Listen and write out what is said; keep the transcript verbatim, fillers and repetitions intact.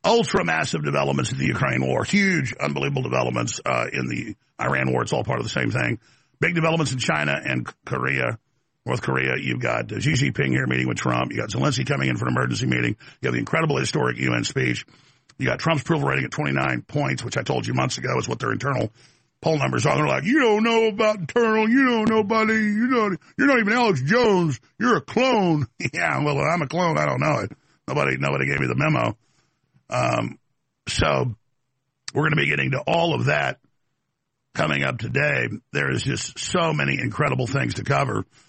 ultra-massive developments in the Ukraine war. Huge, unbelievable developments uh, in the Iran war. It's all part of the same thing. Big developments in China and Korea, North Korea. You've got uh, Xi Jinping here meeting with Trump. You got Zelensky coming in for an emergency meeting. You have the incredible historic U N speech. You got Trump's approval rating at twenty-nine points, which I told you months ago is what their internal poll numbers are. They're like, you don't know about internal. You don't know, buddy. You don't, you're not even Alex Jones. You're a clone. Yeah, well, I'm a clone. I don't know it. Nobody, nobody gave me the memo. Um, so we're going to be getting to all of that coming up today. There is just so many incredible things to cover.